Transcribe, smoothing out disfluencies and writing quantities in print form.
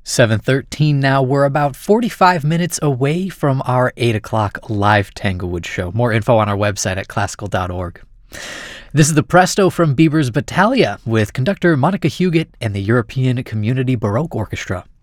7:13 now. We're about 45 minutes away from our 8 o'clock live Tanglewood show. More info on our website at classical.org. This is the Presto from Bieber's Battaglia with conductor Monica Huguet and the European Community Baroque Orchestra.